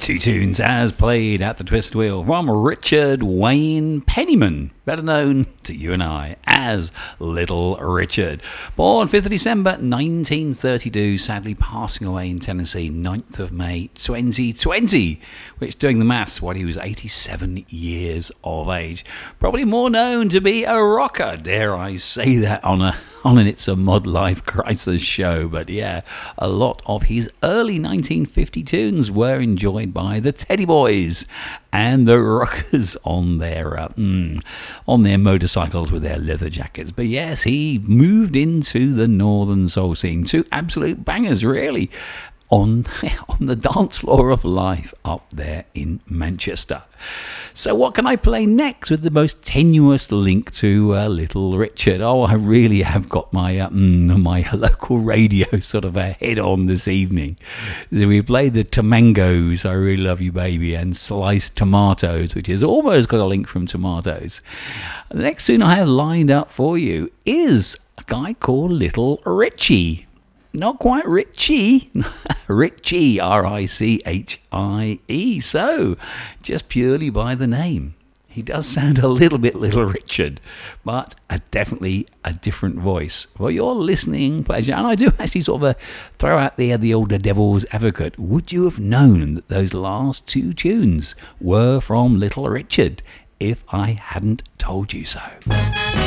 Two tunes as played at the Twisted Wheel from Richard Wayne Penniman, better known to you and I as Little Richard. Born 5th of December 1932, sadly passing away in Tennessee 9th of May 2020, which, doing the maths, he was 87 years of age. Probably more known to be a rocker, dare I say that, on an It's a Mod Life Crisis show. But yeah, a lot of his early 1950 tunes were enjoyed by the Teddy Boys and the Rockers on their motorcycles with their leather jackets. But yes, he moved into the Northern Soul scene. Two absolute bangers, really, on the dance floor of life up there in Manchester. So what can I play next with the most tenuous link to Little Richard? I really have got my my local radio sort of a head on this evening. We played the Tamangos, I Really Love You Baby, and Sliced Tomatoes, which has almost got a link from tomatoes. The next tune I have lined up for you is a guy called Little Richie. Not quite Richie, Richie, R-I-C-H-I-E. So, just purely by the name, he does sound a little bit Little Richard, but definitely a different voice for your listening pleasure. And I do actually sort of throw out there the older devil's advocate. Would you have known that those last two tunes were from Little Richard if I hadn't told you so?